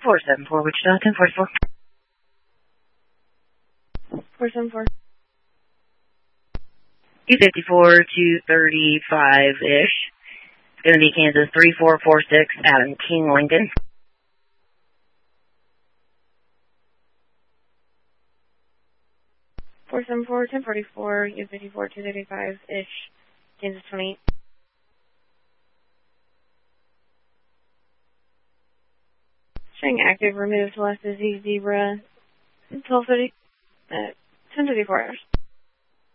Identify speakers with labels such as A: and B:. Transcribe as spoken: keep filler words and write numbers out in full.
A: four seven four, Wichita, ten forty-four.
B: four seven four.
A: two fifty-four, two thirty-five-ish. It's going to be Kansas three four four six, Adam King, Lincoln.
B: four seven four, ten forty-four, U fifty-four, two thirty-five-ish, Kansas twenty-eight. Showing active, removed, left is Z zebra, twelve thirty, uh, ten thirty-four hours.